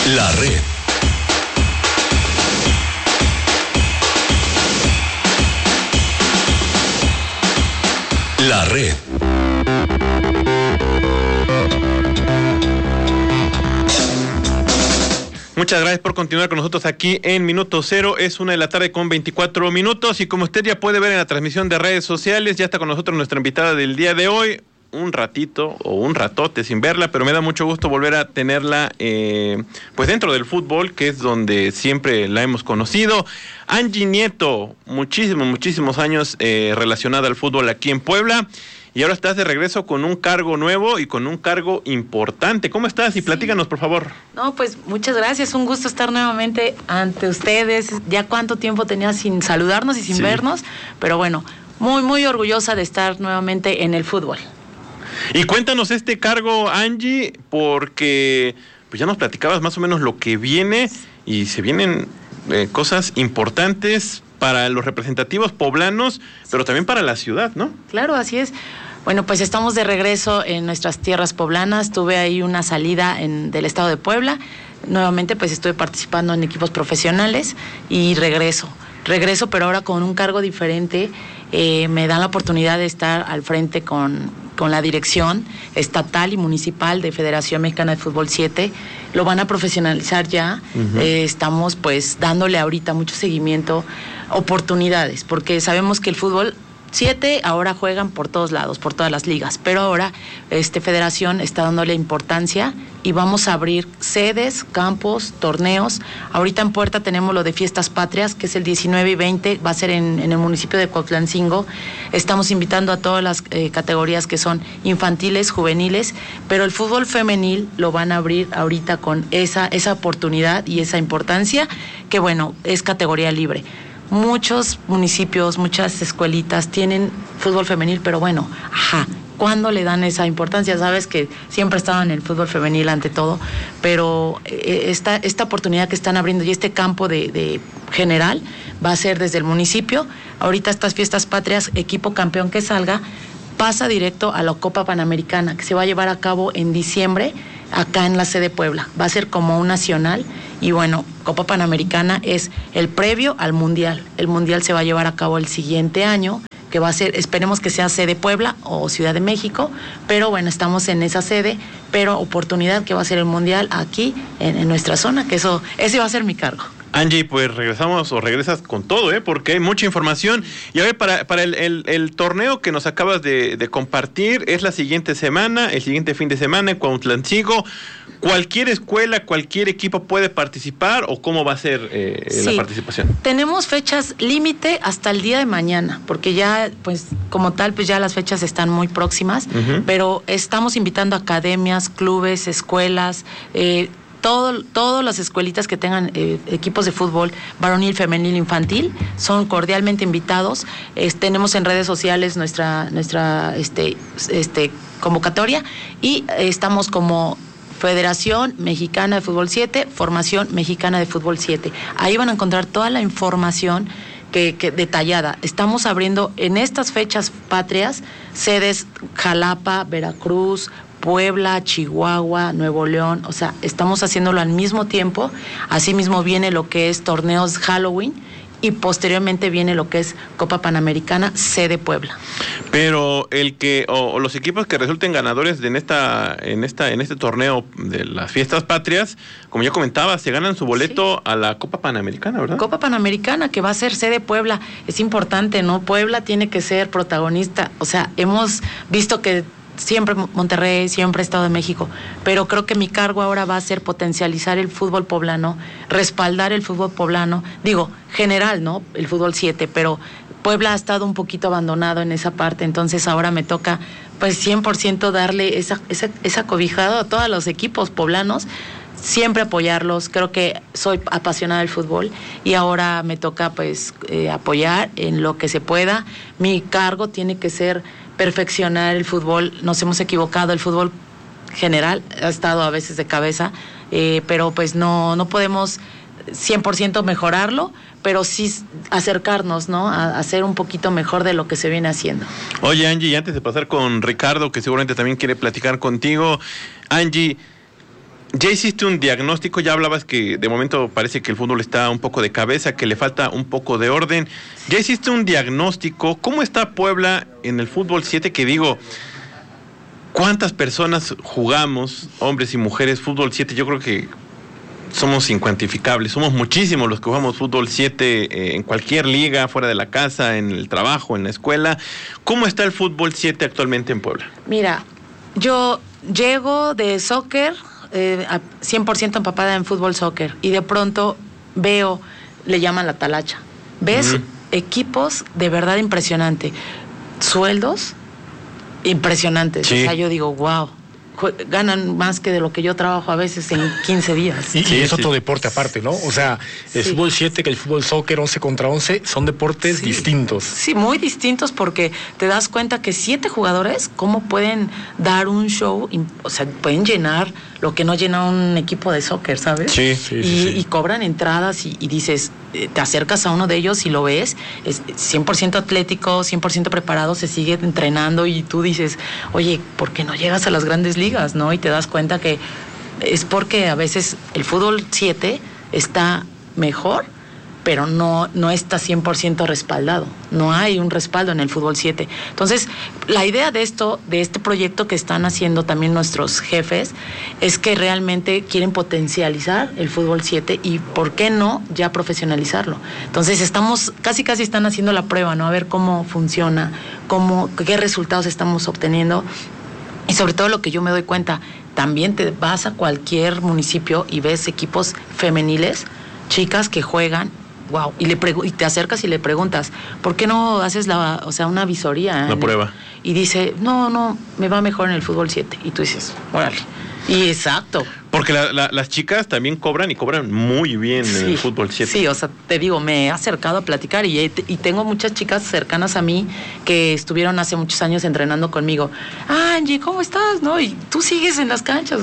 La Red. La Red. Muchas gracias por continuar con nosotros aquí en Minuto Cero. Es 1:00 con 24 minutos y como usted ya puede ver en la transmisión de redes sociales, ya está con nosotros nuestra invitada del día de hoy. Un ratito o un ratote sin verla, pero me da mucho gusto volver a tenerla pues dentro del fútbol, que es donde siempre la hemos conocido. Angie Nieto, muchísimos años relacionada al fútbol aquí en Puebla. Y ahora estás de regreso con un cargo nuevo y con un cargo importante. ¿Cómo estás? Y platícanos, por favor. No, pues muchas gracias. Un gusto estar nuevamente ante ustedes. Ya cuánto tiempo tenía sin saludarnos y sin vernos. Pero bueno, muy orgullosa de estar nuevamente en el fútbol. Y cuéntanos este cargo, Angie, porque pues ya nos platicabas más o menos lo que viene y se vienen cosas importantes para los representativos poblanos, pero también para la ciudad, ¿no? Claro, así es. Bueno, pues estamos de regreso en nuestras tierras poblanas. Tuve ahí una salida del estado de Puebla. Nuevamente, pues estuve participando en equipos profesionales y regreso, pero ahora con un cargo diferente. Me dan la oportunidad de estar al frente con la dirección estatal y municipal de Federación Mexicana de Fútbol 7. Lo van a profesionalizar ya. Estamos pues dándole ahorita mucho seguimiento, oportunidades, porque sabemos que el fútbol 7 ahora juegan por todos lados, por todas las ligas, pero ahora Federación está dándole importancia y vamos a abrir sedes, campos, torneos. Ahorita en puerta tenemos lo de Fiestas Patrias, que es el 19 y 20, va a ser en el municipio de Cuautlancingo. Estamos invitando a todas las categorías que son infantiles, juveniles, pero el fútbol femenil lo van a abrir ahorita con esa oportunidad y esa importancia, que bueno, es categoría libre. Muchos municipios, muchas escuelitas tienen fútbol femenil, pero bueno, ¿cuándo le dan esa importancia? Sabes que siempre estaba en el fútbol femenil ante todo, pero esta oportunidad que están abriendo y este campo de general va a ser desde el municipio. Ahorita estas Fiestas Patrias, equipo campeón que salga, pasa directo a la Copa Panamericana, que se va a llevar a cabo en diciembre, acá en la sede Puebla. Va a ser como un nacional y bueno, Copa Panamericana es el previo al Mundial. El Mundial se va a llevar a cabo el siguiente año, que va a ser, esperemos que sea sede Puebla o Ciudad de México, pero bueno, estamos en esa sede, pero oportunidad que va a ser el Mundial aquí en nuestra zona, que ese va a ser mi cargo. Angie, pues regresas con todo, porque hay mucha información. Y a ver, para el torneo que nos acabas de compartir, es la siguiente semana, el siguiente fin de semana en Cuautlancingo. ¿Cualquier escuela, cualquier equipo puede participar o cómo va a ser la participación? Tenemos fechas límite hasta el día de mañana, porque ya, pues como tal, pues ya las fechas están muy próximas, pero estamos invitando a academias, clubes, escuelas, todas las escuelitas que tengan equipos de fútbol varonil, femenil, infantil, son cordialmente invitados. Tenemos en redes sociales nuestra convocatoria y estamos como Federación Mexicana de Fútbol 7, Formación Mexicana de Fútbol 7. Ahí van a encontrar toda la información que detallada. Estamos abriendo en estas fechas patrias sedes Jalapa, Veracruz, Puebla, Chihuahua, Nuevo León, o sea, estamos haciéndolo al mismo tiempo. Asimismo viene lo que es torneos Halloween y posteriormente viene lo que es Copa Panamericana, sede Puebla. Pero los equipos que resulten ganadores en este torneo de las Fiestas Patrias, como ya comentaba, se ganan su boleto a la Copa Panamericana, ¿verdad? Copa Panamericana, que va a ser sede Puebla. Es importante, ¿no? Puebla tiene que ser protagonista. O sea, hemos visto que siempre Monterrey, siempre Estado de México, pero creo que mi cargo ahora va a ser potencializar el fútbol poblano, respaldar el fútbol poblano, general, ¿no? El fútbol 7, pero Puebla ha estado un poquito abandonado en esa parte, entonces ahora me toca pues 100% darle esa cobijada a todos los equipos poblanos, siempre apoyarlos. Creo que soy apasionada del fútbol y ahora me toca pues apoyar en lo que se pueda. Mi cargo tiene que ser perfeccionar el fútbol. Nos hemos equivocado, el fútbol general ha estado a veces de cabeza, pero pues no podemos 100% mejorarlo, pero sí acercarnos, ¿no? A hacer un poquito mejor de lo que se viene haciendo. Oye, Angie, y antes de pasar con Ricardo, que seguramente también quiere platicar contigo, Angie, Ya hiciste un diagnóstico, ya hablabas que de momento parece que el fútbol está un poco de cabeza, que le falta un poco de orden. Ya hiciste un diagnóstico. ¿Cómo está Puebla en el fútbol 7? Que digo, ¿cuántas personas jugamos, hombres y mujeres, fútbol 7? Yo creo que somos incuantificables. Somos muchísimos los que jugamos fútbol 7 en cualquier liga, fuera de la casa, en el trabajo, en la escuela. ¿Cómo está el fútbol 7 actualmente en Puebla? Mira, yo llego de soccer, 100% empapada en fútbol soccer, y de pronto veo, le llaman la talacha, ves equipos de verdad impresionante, sueldos impresionantes, sí. O sea, yo digo, wow, ganan más que de lo que yo trabajo a veces en 15 días. Y es otro deporte aparte, ¿no? O sea, el fútbol 7 que el fútbol soccer 11 contra 11 son deportes distintos. Sí, muy distintos, porque te das cuenta que 7 jugadores, ¿cómo pueden dar un show? O sea, pueden llenar lo que no llena un equipo de soccer, ¿sabes? Y cobran entradas y dices, te acercas a uno de ellos y lo ves, es 100% atlético, 100% preparado, se sigue entrenando y tú dices, oye, ¿por qué no llegas a las grandes ligas, no? Y te das cuenta que es porque a veces el fútbol 7 está mejor, pero no está 100% respaldado. No hay un respaldo en el fútbol 7. Entonces, la idea de este proyecto que están haciendo también nuestros jefes, es que realmente quieren potencializar el fútbol 7 y, ¿por qué no, ya profesionalizarlo? Entonces, casi están haciendo la prueba, ¿no? A ver cómo funciona, qué resultados estamos obteniendo. Y sobre todo lo que yo me doy cuenta, también te vas a cualquier municipio y ves equipos femeniles, chicas que juegan, wow, y te acercas y le preguntas, ¿por qué no haces una visoría? Una prueba. Y dice, no, me va mejor en el fútbol 7. Y tú dices, órale. Y exacto. Porque las chicas también cobran y cobran muy bien en el fútbol 7. Sí, o sea, te digo, me he acercado a platicar y tengo muchas chicas cercanas a mí que estuvieron hace muchos años entrenando conmigo. Angie, ¿cómo estás? ¿No? Y tú sigues en las canchas,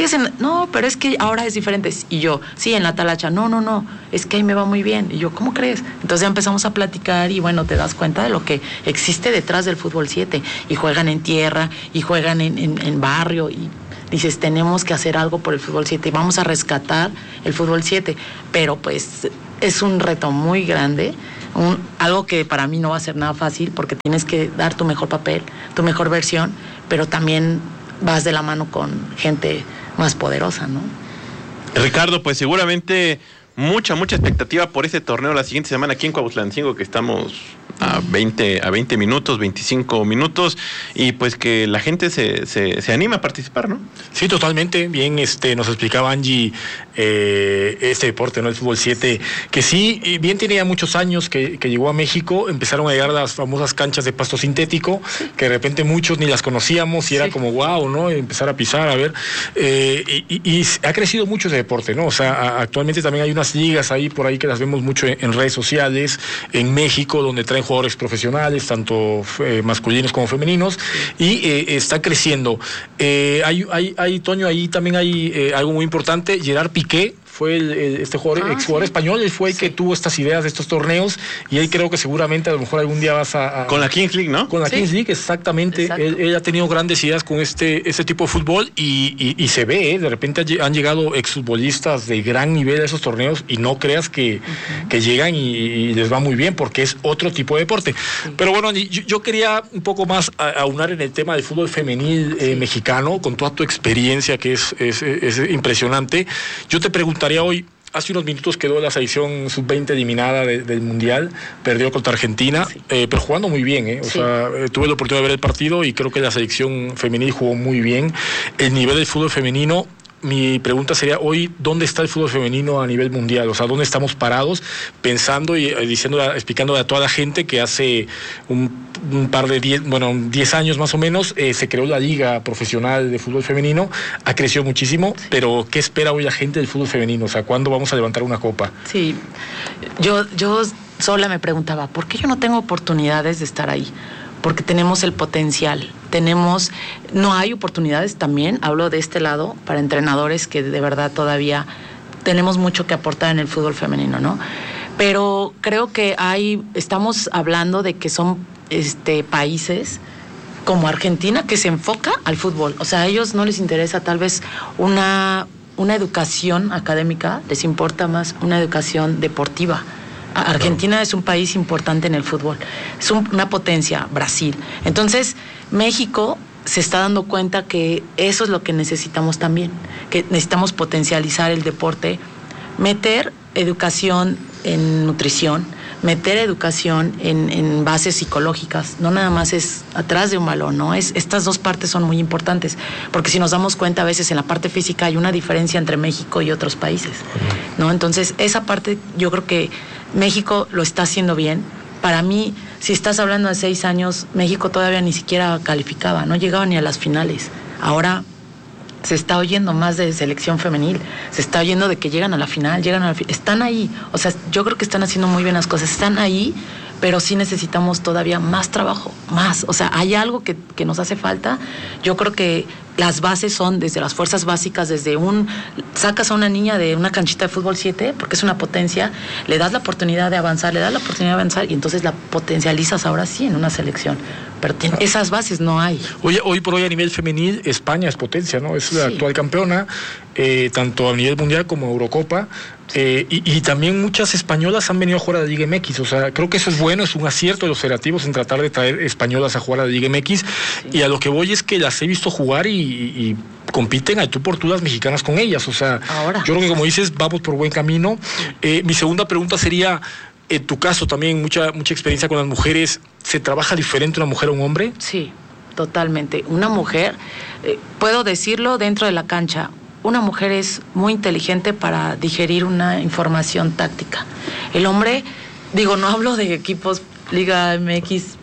no, pero es que ahora es diferente. Y yo, sí, en la talacha, no, es que ahí me va muy bien. Y yo, ¿cómo crees? Entonces ya empezamos a platicar y bueno, te das cuenta de lo que existe detrás del fútbol 7. Y juegan en tierra, y juegan en barrio, y dices, tenemos que hacer algo por el fútbol 7 y vamos a rescatar el fútbol 7, pero pues es un reto muy grande, algo que para mí no va a ser nada fácil, porque tienes que dar tu mejor papel, tu mejor versión, pero también vas de la mano con gente más poderosa, ¿no? Ricardo, pues seguramente mucha expectativa por ese torneo la siguiente semana aquí en Cuautlancingo, que estamos a 20 minutos, 25 minutos, y pues que la gente se anima a participar, ¿no? Sí, totalmente. Bien, nos explicaba Angie este deporte, ¿no? El fútbol 7, que sí, bien tiene ya muchos años que llegó a México. Empezaron a llegar las famosas canchas de pasto sintético, que de repente muchos ni las conocíamos y era como wow, ¿no? Empezar a pisar, a ver, y ha crecido mucho ese deporte, ¿no? O sea, actualmente también hay unas ligas ahí por ahí que las vemos mucho en redes sociales en México, donde traen jugadores profesionales, tanto masculinos como femeninos, y está creciendo. Toño, ahí también hay algo muy importante. Gerard Piqué fue este jugador, exjugador español, él fue el que tuvo estas ideas de estos torneos, y él creo que seguramente a lo mejor algún día vas a con la Kings League, ¿no? Con la Kings League, exactamente. Él ha tenido grandes ideas con este tipo de fútbol y se ve, de repente han llegado exfutbolistas de gran nivel a esos torneos y no creas que llegan y les va muy bien, porque es otro tipo de deporte. Pero bueno, yo quería un poco más aunar en el tema del fútbol femenil mexicano, con toda tu experiencia que es impresionante. Yo te preguntaría hoy, hace unos minutos quedó la selección sub-20 eliminada del Mundial, perdió contra Argentina, pero jugando muy bien, O sea, tuve la oportunidad de ver el partido y creo que la selección femenil jugó muy bien. El nivel del fútbol femenino, mi pregunta sería hoy, ¿dónde está el fútbol femenino a nivel mundial? O sea, ¿dónde estamos parados? Pensando y explicándole a toda la gente que hace un par de 10 años más o menos, se creó la Liga Profesional de Fútbol Femenino, ha crecido muchísimo, pero ¿qué espera hoy la gente del fútbol femenino? O sea, ¿cuándo vamos a levantar una copa? Sí, yo sola me preguntaba, ¿por qué yo no tengo oportunidades de estar ahí? Porque tenemos el potencial, no hay oportunidades también, hablo de este lado, para entrenadores que de verdad todavía tenemos mucho que aportar en el fútbol femenino, ¿no? Pero creo que estamos hablando de que son países como Argentina que se enfoca al fútbol, o sea, a ellos no les interesa tal vez una educación académica, les importa más una educación deportiva. Argentina es un país importante en el fútbol, es una potencia, Brasil. Entonces, México se está dando cuenta que eso es lo que necesitamos también, que necesitamos potencializar el deporte, meter educación en nutrición, meter educación en bases psicológicas, no nada más es atrás de un balón, ¿no? Estas dos partes son muy importantes, porque si nos damos cuenta a veces en la parte física hay una diferencia entre México y otros países, ¿no? Entonces esa parte yo creo que México lo está haciendo bien. Para mí, si estás hablando de 6 años, México todavía ni siquiera calificaba, no llegaba ni a las finales. Ahora se está oyendo más de selección femenil, se está oyendo de que llegan a la final, están ahí. O sea, yo creo que están haciendo muy bien las cosas, están ahí, pero sí necesitamos todavía más trabajo, más. O sea, hay algo que nos hace falta. Yo creo que las bases son desde las fuerzas básicas, sacas a una niña de una canchita de fútbol 7, porque es una potencia, le das la oportunidad de avanzar, y entonces la potencializas ahora sí en una selección. Pero esas bases no hay. Hoy por hoy a nivel femenil, España es potencia, ¿no? Es la actual campeona, tanto a nivel mundial como Eurocopa. Y también muchas españolas han venido a jugar a la Liga MX, o sea, creo que eso es bueno, es un acierto de los federativos en tratar de traer españolas a jugar a la Liga MX, sí. Y a lo que voy es que las he visto jugar y compiten al tú por tú las mexicanas con ellas, o sea, ahora, yo creo que como dices, vamos por buen camino. Mi segunda pregunta sería, en tu caso también, mucha experiencia con las mujeres, ¿se trabaja diferente una mujer a un hombre? Sí, totalmente. Una mujer, puedo decirlo dentro de la cancha, una mujer es muy inteligente para digerir una información táctica. El hombre, no hablo de equipos Liga MX,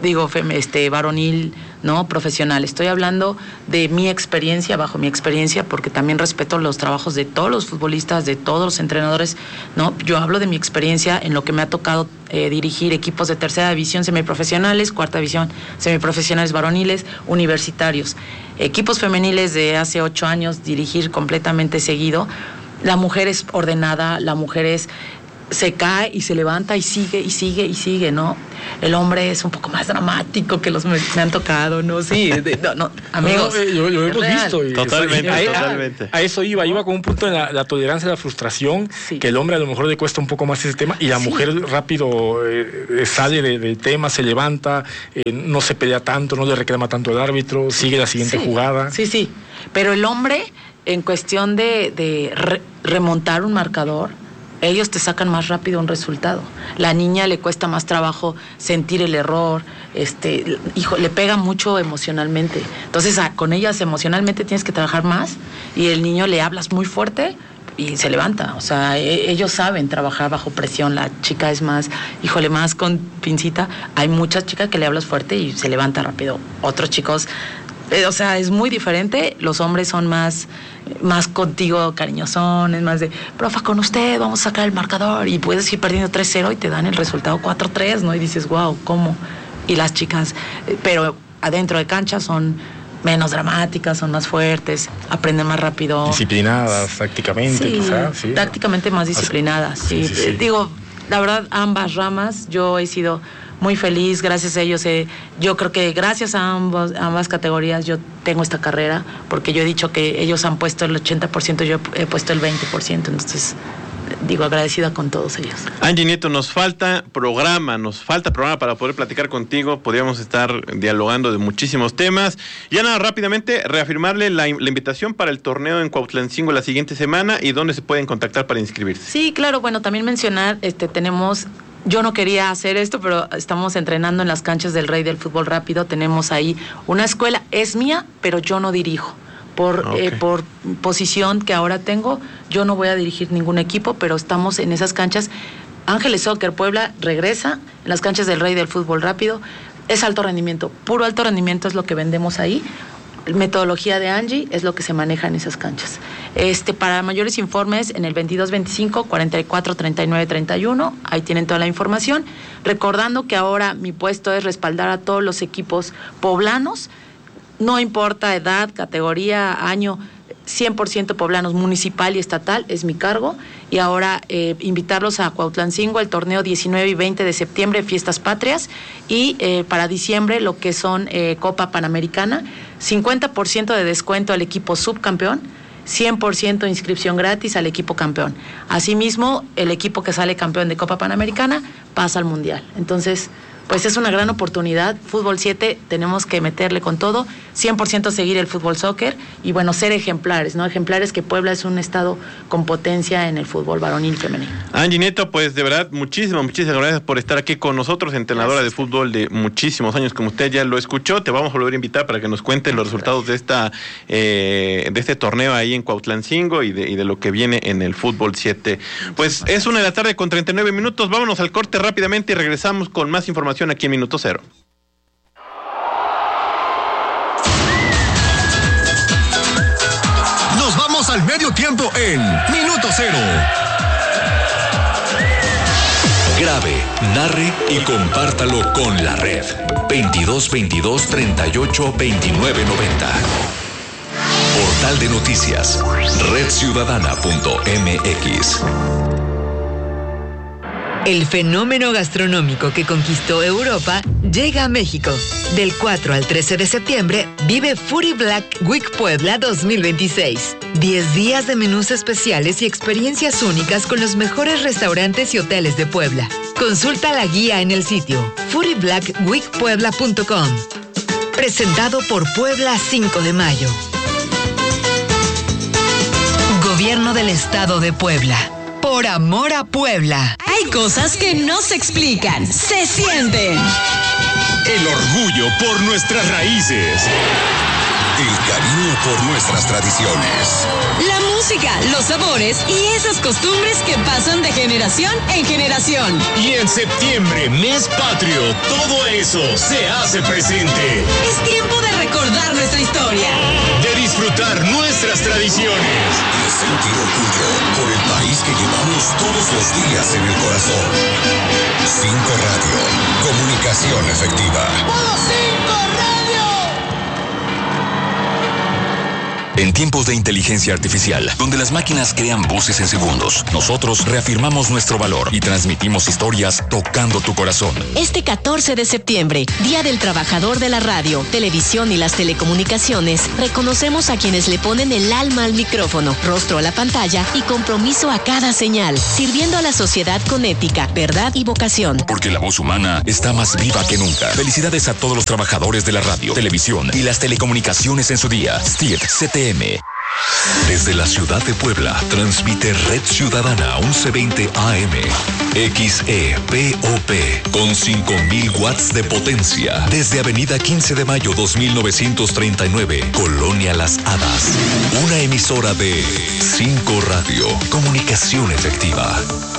varonil, no profesional. Estoy hablando de mi experiencia, bajo mi experiencia, porque también respeto los trabajos de todos los futbolistas, de todos los entrenadores, ¿no? Yo hablo de mi experiencia en lo que me ha tocado dirigir equipos de tercera división semiprofesionales, cuarta división semiprofesionales varoniles, universitarios, equipos femeniles de hace 8 años, dirigir completamente seguido. La mujer es ordenada, la mujer se cae y se levanta y sigue, ¿no? El hombre es un poco más dramático que los me han tocado, ¿no? Sí, amigos. Lo hemos visto. Totalmente. A eso iba con un punto de la tolerancia a la frustración, sí. Que el hombre a lo mejor le cuesta un poco más ese tema, y la mujer rápido sale del tema, se levanta, no se pelea tanto, no le reclama tanto al árbitro, sigue la siguiente jugada. Sí, pero el hombre, en cuestión de remontar un marcador, ellos te sacan más rápido un resultado. La niña le cuesta más trabajo sentir el error, le pega mucho emocionalmente. Entonces, con ellas emocionalmente tienes que trabajar más, y el niño le hablas muy fuerte y se levanta. O sea, ellos saben trabajar bajo presión. La chica es más con pincita. Hay muchas chicas que le hablas fuerte y se levanta rápido. Otros chicos, es muy diferente. Los hombres son más contigo, cariñosones, más de, profa, con usted, vamos a sacar el marcador, y puedes ir perdiendo 3-0 y te dan el resultado 4-3, ¿no? Y dices, wow, ¿cómo? Y las chicas, pero adentro de cancha son menos dramáticas, son más fuertes, aprenden más rápido. Disciplinadas, tácticamente, quizás. Sí, tácticamente más disciplinadas, sí. La verdad, ambas ramas, yo he sido muy feliz, gracias a ellos. Yo creo que gracias a ambas categorías yo tengo esta carrera, porque yo he dicho que ellos han puesto el 80%, yo he puesto el 20%, entonces agradecida con todos ellos. Angie Nieto, nos falta programa para poder platicar contigo. Podríamos estar dialogando de muchísimos temas. Ya nada, rápidamente reafirmarle la invitación para el torneo en Cuautlancingo la siguiente semana, y dónde se pueden contactar para inscribirse. Sí, claro, bueno, también mencionar, tenemos... Yo no quería hacer esto, pero estamos entrenando en las canchas del Rey del Fútbol Rápido. Tenemos ahí una escuela, es mía, pero yo no dirijo. Por posición que ahora tengo, yo no voy a dirigir ningún equipo, pero estamos en esas canchas. Ángeles Soccer Puebla regresa en las canchas del Rey del Fútbol Rápido. Es alto rendimiento, puro alto rendimiento es lo que vendemos ahí. Metodología de Angie es lo que se maneja en esas canchas. Para mayores informes, en el 2225-443931, ahí tienen toda la información. Recordando que ahora mi puesto es respaldar a todos los equipos poblanos, no importa edad, categoría, año, 100% poblanos, municipal y estatal, es mi cargo. Y ahora invitarlos a Cuautlancingo, el torneo 19 y 20 de septiembre, Fiestas Patrias, y para diciembre lo que son Copa Panamericana, 50% de descuento al equipo subcampeón, 100% inscripción gratis al equipo campeón. Asimismo, el equipo que sale campeón de Copa Panamericana pasa al Mundial. Entonces, pues es una gran oportunidad. Fútbol 7, tenemos que meterle con todo, 100% seguir el fútbol soccer y bueno, ser ejemplares, ¿no? Ejemplares que Puebla es un estado con potencia en el fútbol varonil y femenino. Angie Nieto, pues de verdad, muchísimas gracias por estar aquí con nosotros, entrenadora de fútbol de muchísimos años, como usted ya lo escuchó. Te vamos a volver a invitar para que nos cuentes los resultados de este torneo ahí en Cuautlancingo y de lo que viene en el fútbol 7. Pues es 1:00 p.m. con 39 minutos. Vámonos al corte rápidamente y regresamos con más información aquí en Minuto Cero. Nos vamos al medio tiempo en Minuto Cero. Grabe, narre y compártalo con la red. 2222 38 29 90. Portal de noticias. redciudadana.mx. El fenómeno gastronómico que conquistó Europa llega a México. Del 4 al 13 de septiembre, vive Foodie Black Week Puebla 2026. 10 días de menús especiales y experiencias únicas con los mejores restaurantes y hoteles de Puebla. Consulta la guía en el sitio foodieblackweekpuebla.com. Presentado por Puebla 5 de Mayo. Gobierno del Estado de Puebla. Por amor a Puebla. Hay cosas que no se explican, se sienten. El orgullo por nuestras raíces. El cariño por nuestras tradiciones. La música, los sabores y esas costumbres que pasan de generación en generación. Y en septiembre, mes patrio, todo eso se hace presente. Es tiempo de recordar nuestra historia. De disfrutar nuestras tradiciones. De sentir orgullo por el país que llevamos todos los días en el corazón. 5 Radio, comunicación efectiva. ¡Modo 5 Radio! En tiempos de inteligencia artificial, donde las máquinas crean voces en segundos, nosotros reafirmamos nuestro valor y transmitimos historias tocando tu corazón. Este 14 de septiembre, Día del Trabajador de la Radio, Televisión y las Telecomunicaciones, reconocemos a quienes le ponen el alma al micrófono, rostro a la pantalla y compromiso a cada señal, sirviendo a la sociedad con ética, verdad y vocación. Porque la voz humana está más viva que nunca. Felicidades a todos los trabajadores de la radio, televisión y las telecomunicaciones en su día. Steve CTM. Desde la ciudad de Puebla, transmite Red Ciudadana 1120 AM. XEPOP con 5000 watts de potencia. Desde Avenida 15 de Mayo 2939, Colonia Las Hadas. Una emisora de 5 Radio, comunicación efectiva.